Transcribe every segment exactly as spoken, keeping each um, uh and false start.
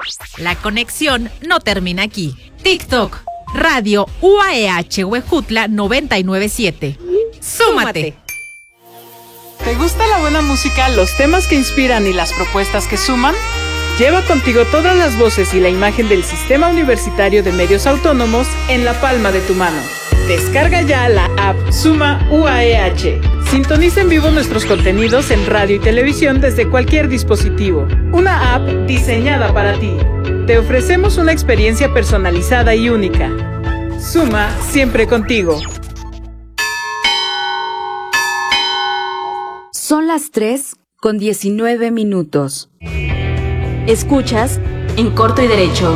La conexión no termina aquí. TikTok, Radio U A E H Huejutla noventa y nueve punto siete. ¡Súmate! ¿Te gusta la buena música, los temas que inspiran y las propuestas que suman? Lleva contigo todas las voces y la imagen del Sistema Universitario de Medios Autónomos en la palma de tu mano. Descarga ya la app Suma U A E H. Sintoniza en vivo nuestros contenidos en radio y televisión desde cualquier dispositivo. Una app diseñada para ti. Te ofrecemos una experiencia personalizada y única. Suma siempre contigo. Son las tres con diecinueve minutos. Escuchas En Corto y Derecho.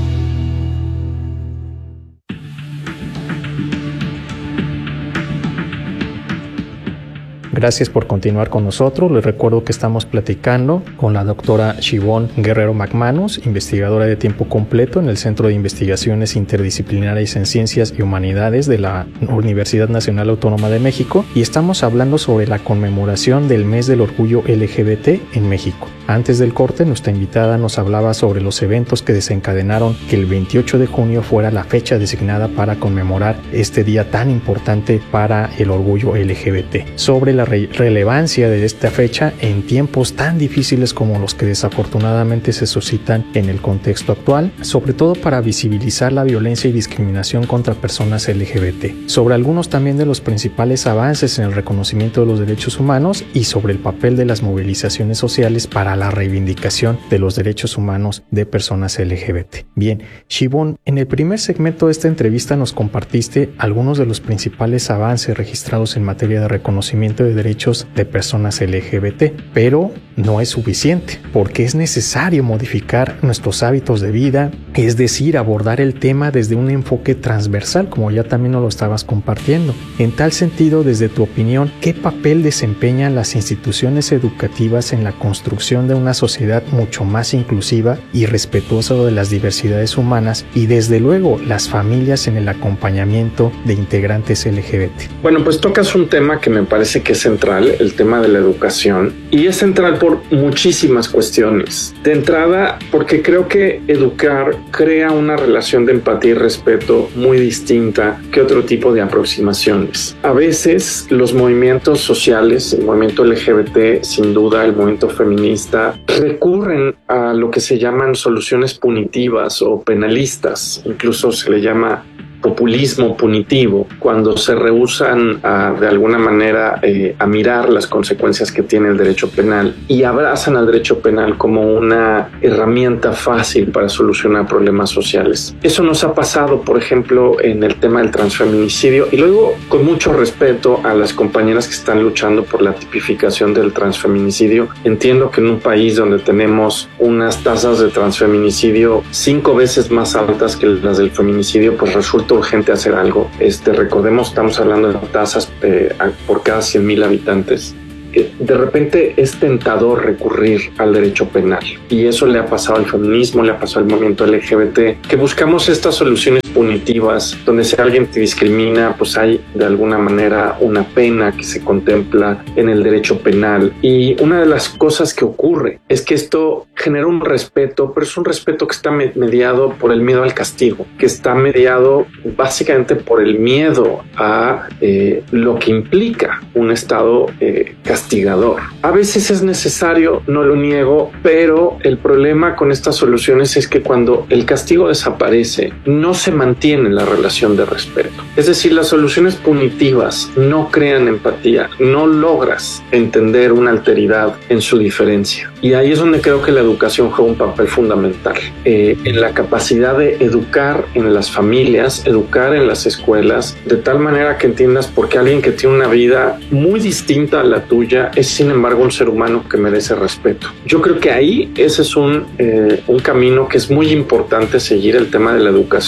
Gracias por continuar con nosotros. Les recuerdo que estamos platicando con la doctora Shivonne Guerrero McManus, investigadora de tiempo completo en el Centro de Investigaciones Interdisciplinarias en Ciencias y Humanidades de la Universidad Nacional Autónoma de México, y estamos hablando sobre la conmemoración del Mes del Orgullo L G B T en México. Antes del corte, nuestra invitada nos hablaba sobre los eventos que desencadenaron que el veintiocho de junio fuera la fecha designada para conmemorar este día tan importante para el orgullo L G B T. Sobre la re- relevancia de esta fecha en tiempos tan difíciles como los que desafortunadamente se suscitan en el contexto actual, sobre todo para visibilizar la violencia y discriminación contra personas L G B T. Sobre algunos también de los principales avances en el reconocimiento de los derechos humanos y sobre el papel de las movilizaciones sociales para la reivindicación de los derechos humanos de personas L G B T. Bien, Shivonne, en el primer segmento de esta entrevista nos compartiste algunos de los principales avances registrados en materia de reconocimiento de derechos de personas L G B T, pero no es suficiente, porque es necesario modificar nuestros hábitos de vida, es decir, abordar el tema desde un enfoque transversal, como ya también nos lo estabas compartiendo. En tal sentido, desde tu opinión, ¿qué papel desempeñan las instituciones educativas en la construcción de una sociedad mucho más inclusiva y respetuosa de las diversidades humanas, y desde luego las familias en el acompañamiento de integrantes L G B T? Bueno, pues tocas un tema que me parece que es central, el tema de la educación, y es central por muchísimas cuestiones. De entrada, porque creo que educar crea una relación de empatía y respeto muy distinta que otro tipo de aproximaciones. A veces los movimientos sociales, el movimiento L G B T, sin duda el movimiento feminista, recurren a lo que se llaman soluciones punitivas o penalistas, incluso se le llama populismo punitivo, cuando se rehúsan a, de alguna manera eh, a mirar las consecuencias que tiene el derecho penal y abrazan al derecho penal como una herramienta fácil para solucionar problemas sociales. Eso nos ha pasado, por ejemplo, en el tema del transfeminicidio, y luego con mucho respeto a las compañeras que están luchando por la tipificación del transfeminicidio. Entiendo que en un país donde tenemos unas tasas de transfeminicidio cinco veces más altas que las del feminicidio, pues resulta urgente hacer algo. Este, recordemos, estamos hablando de tasas eh, por cada cien mil habitantes. De repente es tentador recurrir al derecho penal, y eso le ha pasado al feminismo, le ha pasado al movimiento L G B T, que buscamos estas soluciones punitivas, donde si alguien te discrimina, pues hay de alguna manera una pena que se contempla en el derecho penal. Y una de las cosas que ocurre es que esto genera un respeto, pero es un respeto que está mediado por el miedo al castigo, que está mediado básicamente por el miedo a eh, lo que implica un estado eh, castigador. A veces es necesario, no lo niego, pero el problema con estas soluciones es que cuando el castigo desaparece, no se mantiene la relación de respeto. Es decir, las soluciones punitivas no crean empatía, no logras entender una alteridad en su diferencia. Y ahí es donde creo que la educación juega un papel fundamental, eh, en la capacidad de educar en las familias, educar en las escuelas, de tal manera que entiendas por qué alguien que tiene una vida muy distinta a la tuya es, sin embargo, un ser humano que merece respeto. Yo creo que ahí ese es un, eh, un camino que es muy importante seguir, el tema de la educación,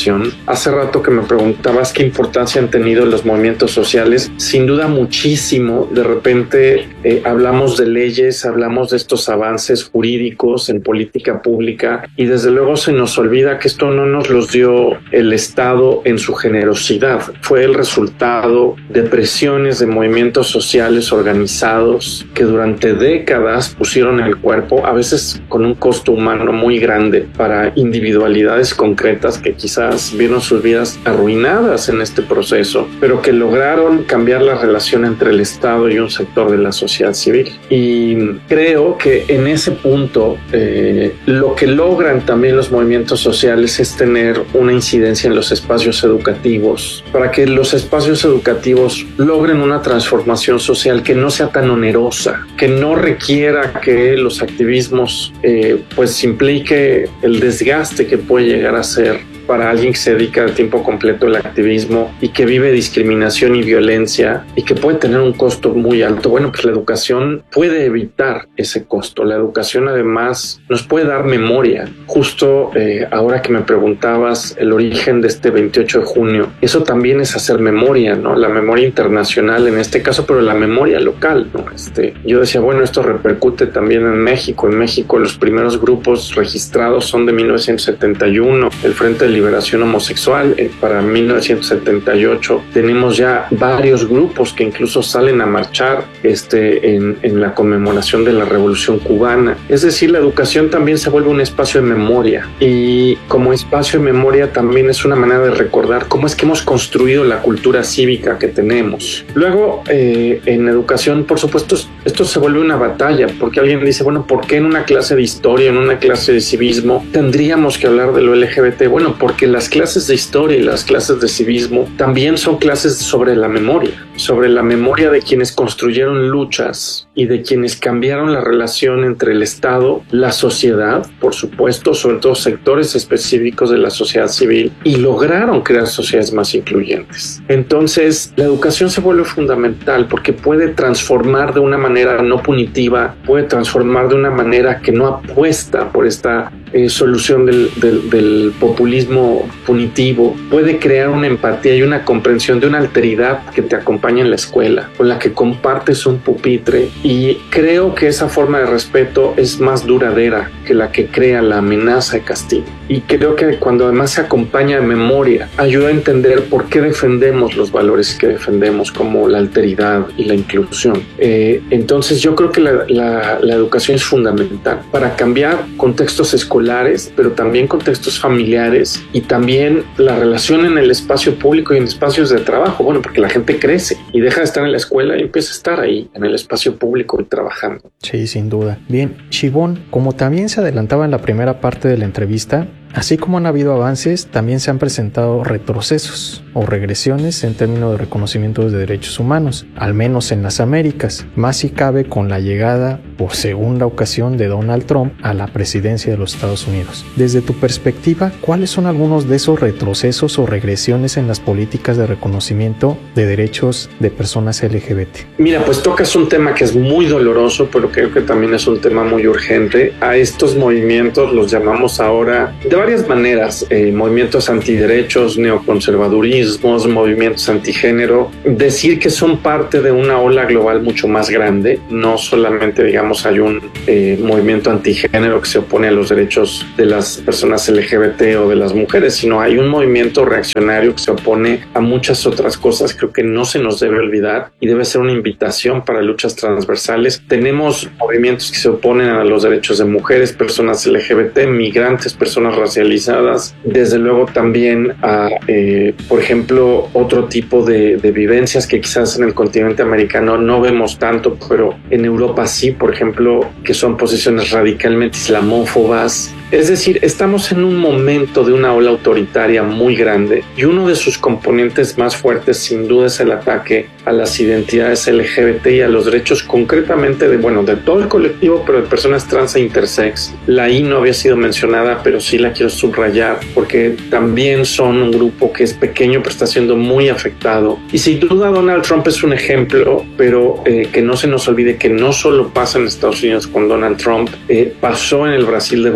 hace rato que me preguntabas qué importancia han tenido los movimientos sociales, sin duda muchísimo. De repente eh, hablamos de leyes, hablamos de estos avances jurídicos en política pública y desde luego se nos olvida que esto no nos los dio el Estado en su generosidad. Fue el resultado de presiones de movimientos sociales organizados que durante décadas pusieron el cuerpo, a veces con un costo humano muy grande para individualidades concretas que quizás vieron sus vidas arruinadas en este proceso, pero que lograron cambiar la relación entre el Estado y un sector de la sociedad civil. Y creo que en ese punto eh, lo que logran también los movimientos sociales es tener una incidencia en los espacios educativos, para que los espacios educativos logren una transformación social que no sea tan onerosa, que no requiera que los activismos eh, pues implique el desgaste que puede llegar a ser para alguien que se dedica a tiempo completo al activismo y que vive discriminación y violencia y que puede tener un costo muy alto. Bueno, pues la educación puede evitar ese costo. La educación además nos puede dar memoria. Justo eh, ahora que me preguntabas el origen de este veintiocho de junio, eso también es hacer memoria, ¿no? La memoria internacional en este caso, pero la memoria local, ¿no? Este, yo decía, bueno, esto repercute también en México. En México los primeros grupos registrados son de mil novecientos setenta y uno, el Frente de Liberación Homosexual. Eh, para mil novecientos setenta y ocho tenemos ya varios grupos que incluso salen a marchar este, en, en la conmemoración de la Revolución Cubana. Es decir, la educación también se vuelve un espacio de memoria, y como espacio de memoria también es una manera de recordar cómo es que hemos construido la cultura cívica que tenemos. Luego, eh, en educación, por supuesto, esto se vuelve una batalla, porque alguien dice, bueno, ¿por qué en una clase de historia, en una clase de civismo, tendríamos que hablar de lo L G B T? Bueno, porque las clases de historia y las clases de civismo también son clases sobre la memoria, sobre la memoria de quienes construyeron luchas y de quienes cambiaron la relación entre el Estado, la sociedad, por supuesto, sobre todo sectores específicos de la sociedad civil, y lograron crear sociedades más incluyentes. Entonces, la educación se vuelve fundamental porque puede transformar de una manera no punitiva, puede transformar de una manera que no apuesta por esta eh, solución del, del, del populismo punitivo, puede crear una empatía y una comprensión de una alteridad que te acompaña en la escuela, con la que compartes un pupitre, y creo que esa forma de respeto es más duradera que la que crea la amenaza de castigo. Y creo que cuando además se acompaña de memoria, ayuda a entender por qué defendemos los valores que defendemos, como la alteridad y la inclusión. Eh, entonces yo creo que la, la, la educación es fundamental para cambiar contextos escolares, pero también contextos familiares, y también la relación en el espacio público y en espacios de trabajo. Bueno, porque la gente crece y deja de estar en la escuela y empieza a estar ahí en el espacio público y trabajando. Sí, sin duda. Bien, Shibón, como también se adelantaba en la primera parte de la entrevista, así como han habido avances, también se han presentado retrocesos o regresiones en términos de reconocimiento de derechos humanos, al menos en las Américas, más si cabe con la llegada por segunda ocasión de Donald Trump a la presidencia de los Estados Unidos. Desde tu perspectiva, ¿cuáles son algunos de esos retrocesos o regresiones en las políticas de reconocimiento de derechos de personas L G B T? Mira, pues tocas un tema que es muy doloroso, pero creo que también es un tema muy urgente. A estos movimientos los llamamos ahora de varias maneras, eh, movimientos antiderechos, neoconservadurismos, movimientos antigénero. Decir que son parte de una ola global mucho más grande, no solamente, digamos, hay un eh, movimiento antigénero que se opone a los derechos de las personas L G B T o de las mujeres, sino hay un movimiento reaccionario que se opone a muchas otras cosas. Creo que no se nos debe olvidar y debe ser una invitación para luchas transversales. Tenemos movimientos que se oponen a los derechos de mujeres, personas L G B T, migrantes, personas racializadas, desde luego también a, eh, por ejemplo, otro tipo de, de vivencias que quizás en el continente americano no vemos tanto, pero en Europa sí, por ejemplo, que son posiciones radicalmente islamófobas. Es decir, estamos en un momento de una ola autoritaria muy grande, y uno de sus componentes más fuertes sin duda es el ataque a las identidades L G B T y a los derechos concretamente de, bueno, de todo el colectivo, pero de personas trans e intersex. La I no había sido mencionada, pero sí la quiero subrayar porque también son un grupo que es pequeño pero está siendo muy afectado. Y sin duda Donald Trump es un ejemplo, pero eh, que no se nos olvide que no solo pasa en Estados Unidos con Donald Trump, eh, pasó en el Brasil de Bolsonaro,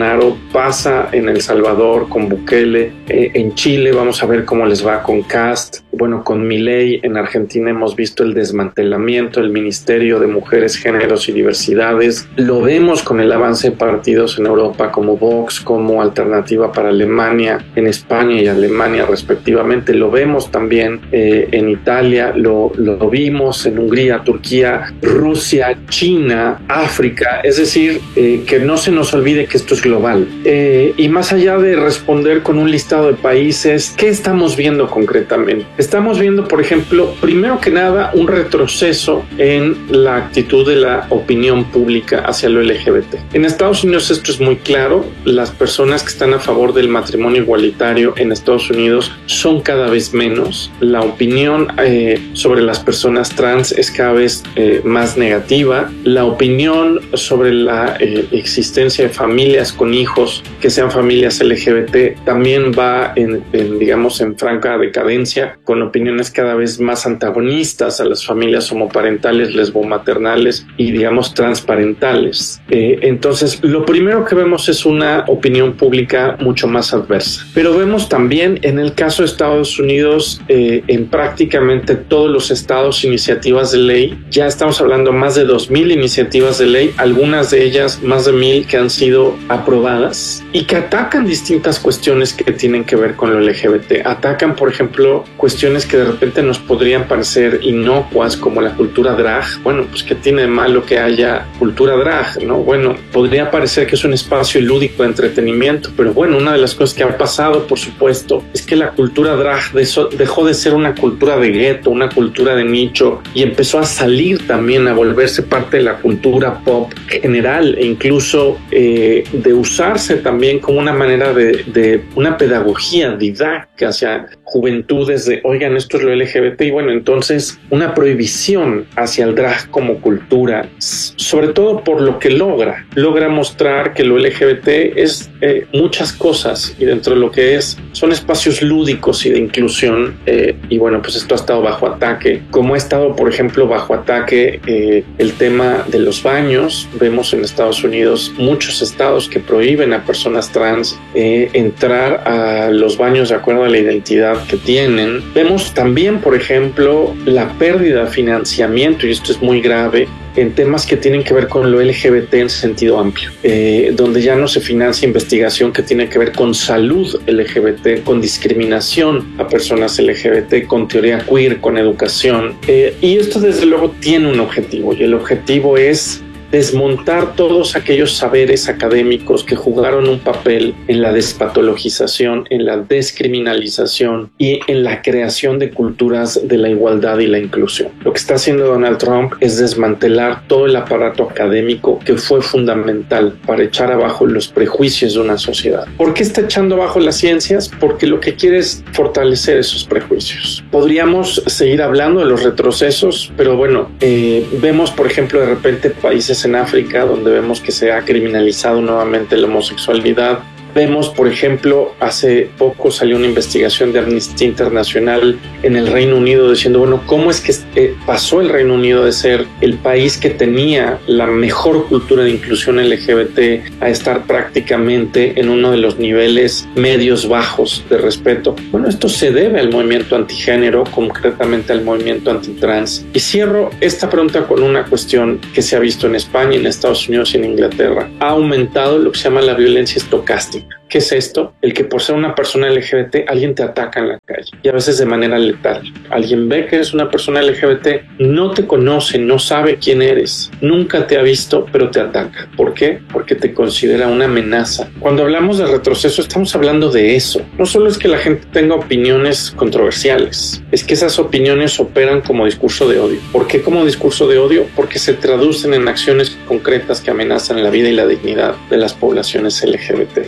Bolsonaro, pasa en El Salvador con Bukele, eh, en Chile vamos a ver cómo les va con Kast, bueno, con Milei. En Argentina hemos visto el desmantelamiento del Ministerio de Mujeres, Géneros y Diversidades. Lo vemos con el avance de partidos en Europa como Vox, como Alternativa para Alemania, en España y Alemania respectivamente. Lo vemos también eh, en Italia, lo, lo vimos en Hungría, Turquía, Rusia, China, África. Es decir, eh, que no se nos olvide que esto es global. Eh, y más allá de responder con un listado de países, ¿qué estamos viendo concretamente? Estamos viendo, por ejemplo, primero que nada, un retroceso en la actitud de la opinión pública hacia lo L G B T. En Estados Unidos esto es muy claro. Las personas que están a favor del matrimonio igualitario en Estados Unidos son cada vez menos. La opinión eh, sobre las personas trans es cada vez eh, más negativa. La opinión sobre la eh, existencia de familias con hijos que sean familias L G B T también va en, en digamos, en franca decadencia, con opiniones cada vez más antagonistas a las familias homoparentales, lesbomaternales y, digamos, transparentales. Eh, entonces, lo primero que vemos es una opinión pública mucho más adversa. Pero vemos también, en el caso de Estados Unidos, eh, en prácticamente todos los estados, iniciativas de ley. Ya estamos hablando más de dos mil iniciativas de ley, algunas de ellas más de mil que han sido aprobadas y que atacan distintas cuestiones que tienen que ver con lo L G B T. Atacan, por ejemplo, cuestiones que de repente nos podrían parecer inocuas, como la cultura drag. Bueno, pues ¿qué tiene de malo que haya cultura drag, no? Bueno, podría parecer que es un espacio lúdico de entretenimiento, pero bueno, una de las cosas que ha pasado, por supuesto, es que la cultura drag dejó de ser una cultura de gueto, una cultura de nicho, y empezó a salir también, a volverse parte de la cultura pop general, e incluso eh, de usarse también como una manera de, de una pedagogía didáctica hacia juventudes de, oigan, esto es lo L G B T, y bueno, entonces una prohibición hacia el drag como cultura, sobre todo por lo que logra, logra mostrar que lo L G B T es eh, muchas cosas, y dentro de lo que es, son espacios lúdicos y de inclusión, eh, y bueno, pues esto ha estado bajo ataque, como ha estado, por ejemplo, bajo ataque eh, el tema de los baños. Vemos en Estados Unidos muchos estados que prohíben a personas trans eh, entrar a los baños de acuerdo a la identidad que tienen. Vemos también, por ejemplo, la pérdida de financiamiento, y esto es muy grave, en temas que tienen que ver con lo L G B T en sentido amplio, eh, donde ya no se financia investigación que tiene que ver con salud L G B T, con discriminación a personas L G B T, con teoría queer, con educación. Eh, y esto desde luego tiene un objetivo, y el objetivo es desmontar todos aquellos saberes académicos que jugaron un papel en la despatologización, en la descriminalización y en la creación de culturas de la igualdad y la inclusión. Lo que está haciendo Donald Trump es desmantelar todo el aparato académico que fue fundamental para echar abajo los prejuicios de una sociedad. ¿Por qué está echando abajo las ciencias? Porque lo que quiere es fortalecer esos prejuicios. Podríamos seguir hablando de los retrocesos, pero bueno, eh, vemos, por ejemplo, de repente países en África donde vemos que se ha criminalizado nuevamente la homosexualidad. Vemos, por ejemplo, hace poco salió una investigación de Amnistía Internacional en el Reino Unido diciendo, bueno, ¿cómo es que eh, pasó el Reino Unido de ser el país que tenía la mejor cultura de inclusión L G B T a estar prácticamente en uno de los niveles medios bajos de respeto? Bueno, esto se debe al movimiento antigénero, concretamente al movimiento antitrans. Y cierro esta pregunta con una cuestión que se ha visto en España, en Estados Unidos y en Inglaterra. Ha aumentado lo que se llama la violencia estocástica. ¿Qué es esto? El que por ser una persona L G B T alguien te ataca en la calle, y a veces de manera letal. Alguien ve que eres una persona L G B T, no te conoce, no sabe quién eres, nunca te ha visto, pero te ataca. ¿Por qué? Porque te considera una amenaza. Cuando hablamos de retroceso estamos hablando de eso. No solo es que la gente tenga opiniones controversiales, es que esas opiniones operan como discurso de odio. ¿Por qué como discurso de odio? Porque se traducen en acciones concretas que amenazan la vida y la dignidad de las poblaciones L G B T. Vaya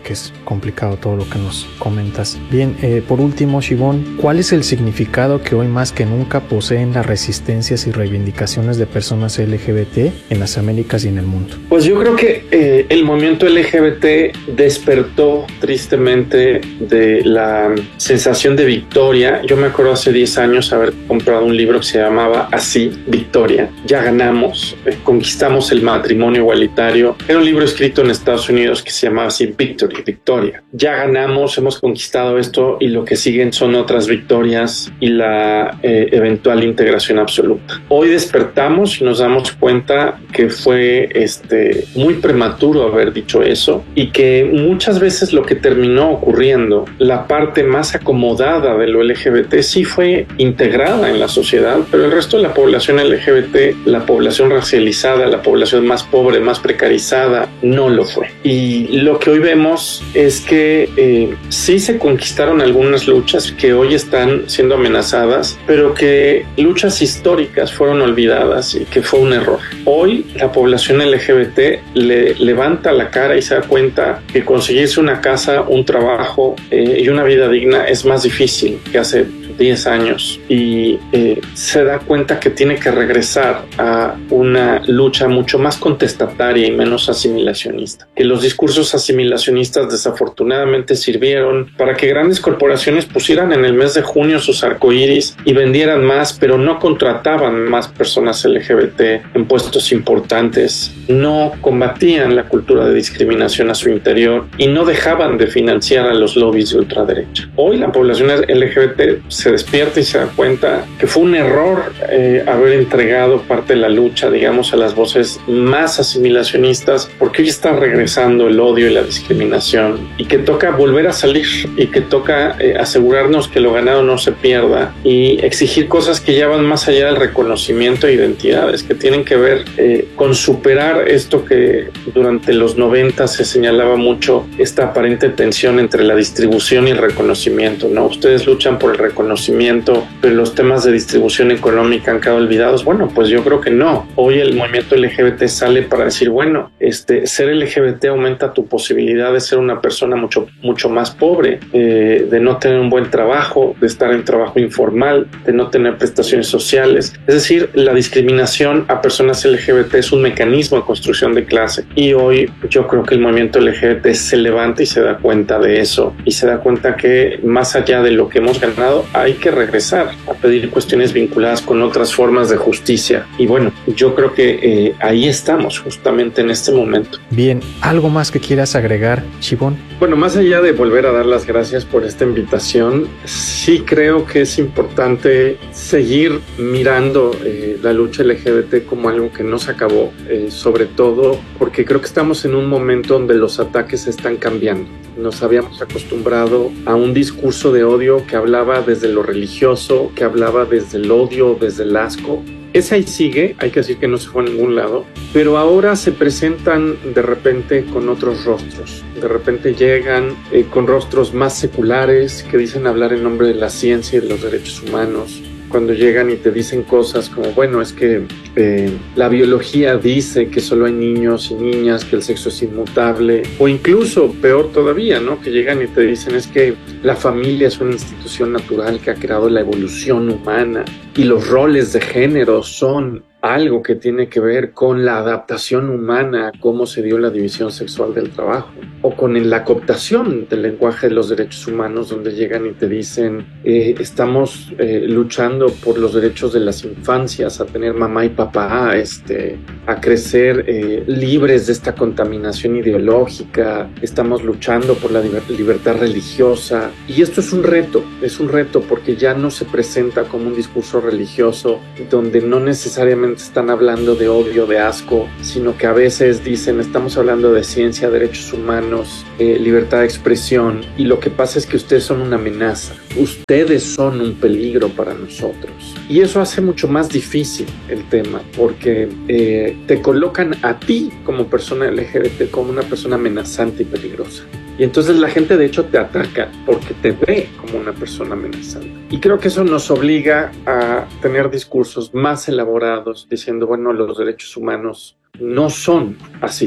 que es complicado todo lo que nos comentas. Bien, eh, por último, Shivon, ¿cuál es el significado que hoy más que nunca poseen las resistencias y reivindicaciones de personas L G B T en las Américas y en el mundo? Pues yo creo que eh, el movimiento L G B T despertó tristemente de la sensación de victoria. Yo me acuerdo hace diez años haber comprado un libro que se llamaba así, Victoria. Ya ganamos, eh, conquistamos el matrimonio igualitario. Era un libro escrito en Estados Unidos que se llamaba así, Victory, Victoria. Ya ganamos, hemos conquistado esto y lo que siguen son otras victorias y la eh, eventual integración absoluta. Hoy despertamos y nos damos cuenta que fue este, muy prematuro haber dicho eso y que muchas veces lo que terminó ocurriendo, la parte más acomodada de lo L G B T sí fue integrada en la sociedad, pero el resto de la población L G B T, la población racializada, la población más pobre, más precarizada, no lo fue. Y lo que hoy vemos es que eh, sí se conquistaron algunas luchas que hoy están siendo amenazadas, pero que luchas históricas fueron olvidadas y que fue un error. Hoy la población L G B T le levanta la cara y se da cuenta que conseguirse una casa, un trabajo eh, y una vida digna es más difícil que hace diez años y eh, se da cuenta que tiene que regresar a una lucha mucho más contestataria y menos asimilacionista. Que los discursos asimilacionistas desafortunadamente sirvieron para que grandes corporaciones pusieran en el mes de junio sus arcoíris y vendieran más, pero no contrataban más personas L G B T en puestos importantes, no combatían la cultura de discriminación a su interior y no dejaban de financiar a los lobbies de ultraderecha. Hoy la población L G B T se despierta y se da cuenta que fue un error eh, haber entregado parte de la lucha, digamos, a las voces más asimilacionistas, porque hoy está regresando el odio y la discriminación y que toca volver a salir y que toca eh, asegurarnos que lo ganado no se pierda y exigir cosas que ya van más allá del reconocimiento de identidades, que tienen que ver eh, con superar esto que durante los noventa se señalaba mucho, esta aparente tensión entre la distribución y el reconocimiento, ¿no? Ustedes luchan por el reconocimiento, pero los temas de distribución económica han quedado olvidados. Bueno, pues yo creo que no. Hoy el movimiento L G B T sale para decir, bueno, este, ser L G B T aumenta tu posibilidad de ser una persona mucho, mucho más pobre, eh, de no tener un buen trabajo, de estar en trabajo informal, de no tener prestaciones sociales. Es decir, la discriminación a personas L G B T es un mecanismo de construcción de clase y hoy yo creo que el movimiento L G B T se levanta y se da cuenta de eso y se da cuenta que más allá de lo que hemos ganado hay que regresar a pedir cuestiones vinculadas con otras formas de justicia y bueno, yo creo que eh, ahí estamos justamente en este momento. Bien, ¿algo más que quieras agregar, Shivon? Bueno, más allá de volver a dar las gracias por esta invitación, sí creo que es importante seguir mirando eh, la lucha L G B T como algo que no se acabó, eh, sobre todo porque creo que estamos en un momento donde los ataques están cambiando. Nos habíamos acostumbrado a un discurso de odio que hablaba desde lo religioso, que hablaba desde el odio, desde el asco. Ese ahí sigue, hay que decir que no se fue a ningún lado, pero ahora se presentan de repente con otros rostros. De repente llegan eh, con rostros más seculares que dicen hablar en nombre de la ciencia y de los derechos humanos. Cuando llegan y te dicen cosas como, bueno, es que eh, la biología dice que solo hay niños y niñas, que el sexo es inmutable, o incluso peor todavía, ¿no? Que llegan y te dicen es que la familia es una institución natural que ha creado la evolución humana y los roles de género son algo que tiene que ver con la adaptación humana, cómo se dio la división sexual del trabajo, o con la cooptación del lenguaje de los derechos humanos, donde llegan y te dicen eh, estamos eh, luchando por los derechos de las infancias, a tener mamá y papá, este, a crecer eh, libres de esta contaminación ideológica, estamos luchando por la libertad religiosa, y esto es un reto, es un reto porque ya no se presenta como un discurso religioso donde no necesariamente están hablando de odio, de asco, sino que a veces dicen estamos hablando de ciencia, derechos humanos, eh, libertad de expresión, y lo que pasa es que ustedes son una amenaza, ustedes son un peligro para nosotros, y eso hace mucho más difícil el tema porque eh, te colocan a ti como persona L G B T como una persona amenazante y peligrosa. Y entonces la gente de hecho te ataca porque te ve como una persona amenazante. Y creo que eso nos obliga a tener discursos más elaborados diciendo, bueno, los derechos humanos no son así.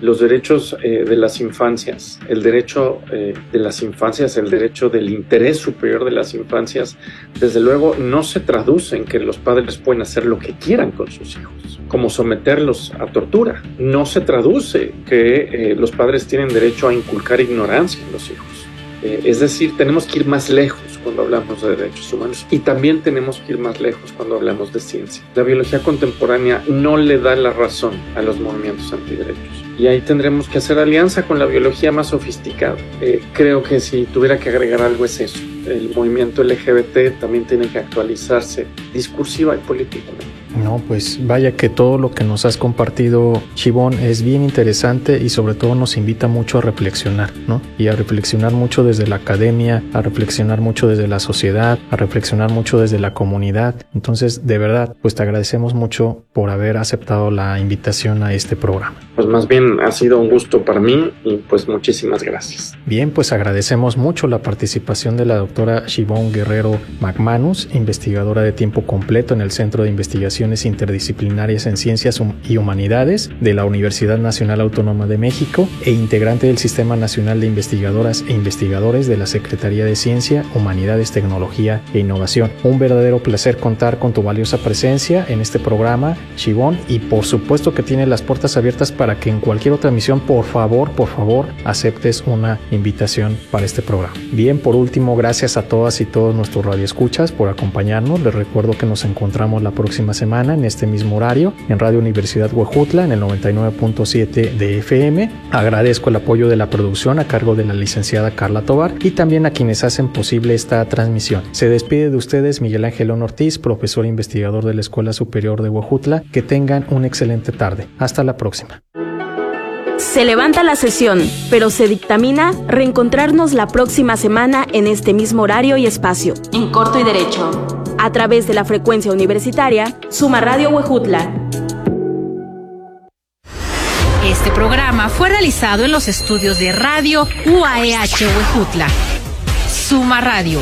los derechos eh, de las infancias, el derecho eh, de las infancias, el derecho del interés superior de las infancias, desde luego no se traduce en que los padres pueden hacer lo que quieran con sus hijos, como someterlos a tortura. No se traduce que eh, los padres tienen derecho a inculcar ignorancia en los hijos. Eh, es decir, tenemos que ir más lejos cuando hablamos de derechos humanos y también tenemos que ir más lejos cuando hablamos de ciencia. La biología contemporánea no le da la razón a los movimientos antiderechos y ahí tendremos que hacer alianza con la biología más sofisticada. Eh, creo que si tuviera que agregar algo es eso. El movimiento L G B T también tiene que actualizarse discursiva y políticamente. No, pues vaya que todo lo que nos has compartido, Shivon, es bien interesante y sobre todo nos invita mucho a reflexionar, ¿no? Y a reflexionar mucho desde la academia, a reflexionar mucho desde la sociedad, a reflexionar mucho desde la comunidad. Entonces, de verdad, pues te agradecemos mucho por haber aceptado la invitación a este programa. Pues más bien ha sido un gusto para mí y pues muchísimas gracias. Bien, pues agradecemos mucho la participación de la doctora Shivon Guerrero McManus, investigadora de tiempo completo en el Centro de Investigación Interdisciplinarias en Ciencias y Humanidades de la Universidad Nacional Autónoma de México e integrante del Sistema Nacional de Investigadoras e Investigadores de la Secretaría de Ciencia, Humanidades, Tecnología e Innovación. Un verdadero placer contar con tu valiosa presencia en este programa, Shivon, y por supuesto que tiene las puertas abiertas para que en cualquier otra emisión, por favor, por favor, aceptes una invitación para este programa. Bien, por último, gracias a todas y todos nuestros radioescuchas por acompañarnos. Les recuerdo que nos encontramos la próxima semana en este mismo horario en Radio Universidad Huejutla en el noventa y nueve punto siete de F M. Agradezco el apoyo de la producción a cargo de la licenciada Carla Tobar y también a quienes hacen posible esta transmisión. Se despide de ustedes Miguel Ángel Ortiz, profesor investigador de la Escuela Superior de Huejutla. Que tengan una excelente tarde. Hasta la próxima. Se levanta la sesión, pero se dictamina reencontrarnos la próxima semana en este mismo horario y espacio, en Corto y Derecho, a través de la frecuencia universitaria Suma Radio Huejutla. Este programa fue realizado en los estudios de Radio U A E H Huejutla. Suma Radio.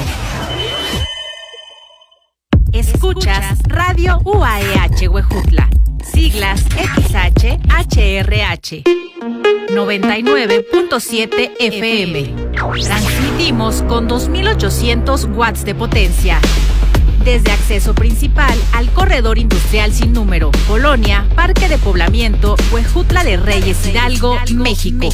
Escuchas Radio U A E H Huejutla. Siglas X H H R H. noventa y nueve punto siete F M. Transmitimos con dos mil ochocientos watts de potencia. Desde acceso principal al corredor industrial sin número, Colonia, Parque de Poblamiento, Huejutla de Reyes, Hidalgo, México.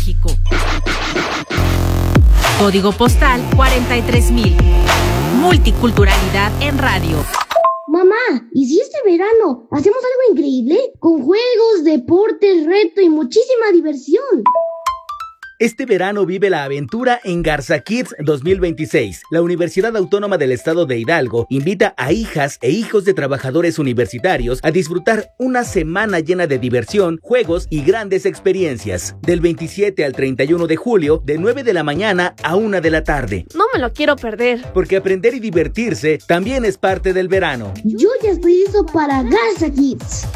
Código postal cuarenta y tres mil. Multiculturalidad en radio. Mamá, ¿y si este verano hacemos algo increíble? Con juegos, deportes, reto y muchísima diversión. Este verano vive la aventura en Garza Kids dos mil veintiséis. La Universidad Autónoma del Estado de Hidalgo invita a hijas e hijos de trabajadores universitarios a disfrutar una semana llena de diversión, juegos y grandes experiencias. Del veintisiete al treinta y uno de julio, de nueve de la mañana a una de la tarde. No me lo quiero perder. Porque aprender y divertirse también es parte del verano. Yo ya estoy listo para Garza Kids.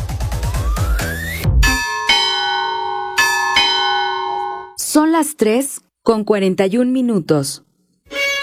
Son las tres con cuarenta y un minutos.